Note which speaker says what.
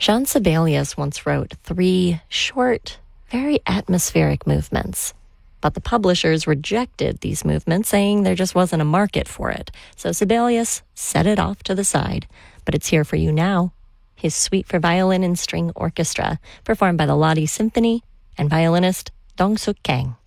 Speaker 1: Jean Sibelius once wrote 3 short, very atmospheric movements. But the publishers rejected these movements, saying there just wasn't a market for it. So Sibelius set it off to the side. But it's here for you now. His Suite for Violin and String Orchestra, performed by the Lodi Symphony and violinist Dong Suk Kang.